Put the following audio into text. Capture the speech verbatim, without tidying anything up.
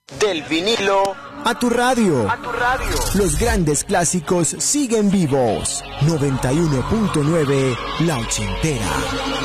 Del vinilo a tu radio. a tu radio. Los grandes clásicos siguen vivos. noventa y uno punto nueve La Ochentera.